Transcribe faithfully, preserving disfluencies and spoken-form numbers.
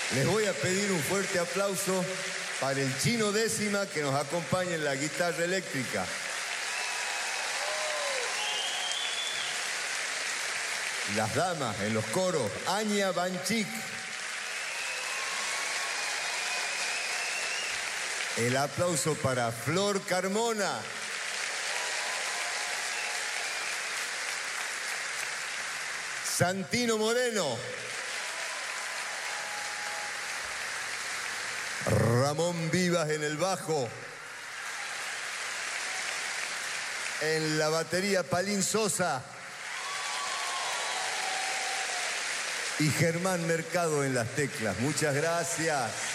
Les voy a pedir un fuerte aplauso para el Chino Décima, que nos acompaña en la guitarra eléctrica. Las damas en los coros, Aña Banchik. El aplauso para Flor Carmona. Santino Moreno. Ramón Vivas en el bajo. En la batería, Palín Sosa. Y Germán Mercado en las teclas. Muchas gracias.